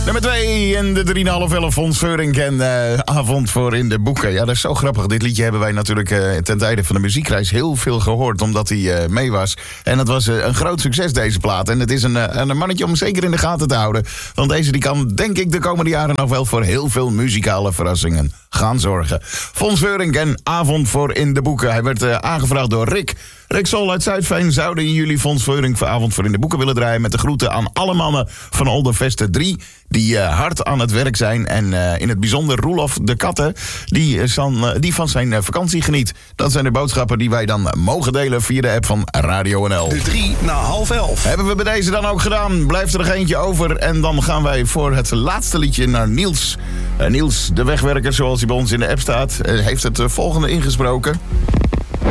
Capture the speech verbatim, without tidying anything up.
Nummer twee en de drie komma vijf Fons Veurink en uh, Avond voor in de boeken. Ja, dat is zo grappig. Dit liedje hebben wij natuurlijk uh, ten tijde van de muziekreis heel veel gehoord, omdat hij uh, mee was. En het was uh, een groot succes, deze plaat. En het is een, uh, een mannetje om zeker in de gaten te houden. Want deze die kan, denk ik, de komende jaren nog wel voor heel veel muzikale verrassingen gaan zorgen. Fons Veurink en Avond voor in de boeken. Hij werd uh, aangevraagd door Rick. Rick Sol uit Zuidveen zouden in jullie Fons Veurink voor Avond voor in de boeken willen draaien. Met de groeten aan alle mannen van Oldervesten drie. Die uh, hard aan het werk zijn. En uh, in het bijzonder Roelof de Katten. Die, uh, san, uh, die van zijn uh, vakantie geniet. Dat zijn de boodschappen die wij dan mogen delen via de app van Radio N L. De drie na half elf. Hebben we bij deze dan ook gedaan. Blijft er nog eentje over. En dan gaan wij voor het laatste liedje naar Niels. Uh, Niels, de wegwerker zoals hij bij ons in de app staat. Uh, heeft het uh, volgende ingesproken.